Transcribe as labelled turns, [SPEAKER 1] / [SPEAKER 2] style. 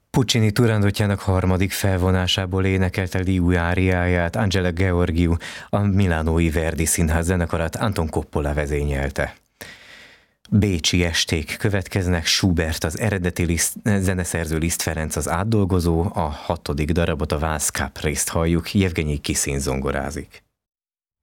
[SPEAKER 1] Puccini Turandotjának harmadik felvonásából énekelte Liu áriáját Angela Gheorghiu, a milánói Verdi Színház zenekarát Anton Coppola vezényelte. Bécsi esték következnek, Schubert az eredeti zeneszerző, Liszt Ferenc az átdolgozó, a hatodik darabot, a Vals Capriczt halljuk, Jevgenyi Kiszin zongorázik.